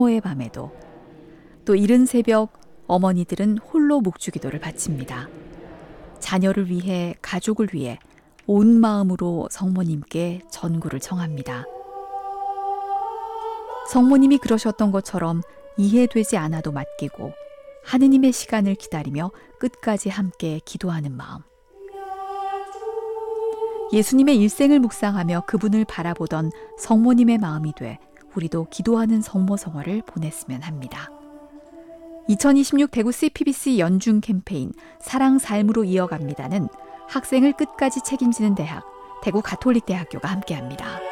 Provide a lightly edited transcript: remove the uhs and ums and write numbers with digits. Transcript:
의 밤에도 또 이른 새벽 어머니들은 홀로 묵주기도를 바칩니다. 자녀를 위해 가족을 위해 온 마음으로 성모님께 전구를 청합니다. 성모님이 그러셨던 것처럼 이해되지 않아도 맡기고 하느님의 시간을 기다리며 끝까지 함께 기도하는 마음. 예수님의 일생을 묵상하며 그분을 바라보던 성모님의 마음이 돼 우리도 기도하는 성모성화를 보냈으면 합니다. 2026 대구 CPBC 연중 캠페인 사랑 삶으로 이어갑니다는 학생을 끝까지 책임지는 대학 대구 가톨릭대학교가 함께합니다.